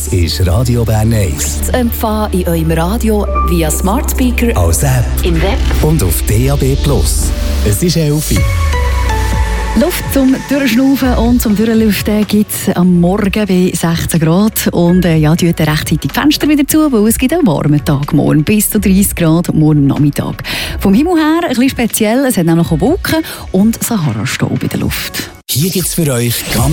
ist Radio Bern 1. Zu empfangen in eurem Radio via Smart Speaker, Als App im Web und auf DAB+. Es ist 11 Uhr. Luft zum Durchschnaufen und zum Durchlüften gibt es am Morgen bei 16 Grad. Und tut rechtzeitig die Fenster wieder zu, weil es gibt einen warmen Tag morgen. Bis zu 30 Grad morgen Nachmittag. Vom Himmel her ein bisschen speziell. Es hat nämlich auch Wolken und Sahara-Staub in der Luft. Hier gibt's für euch ganz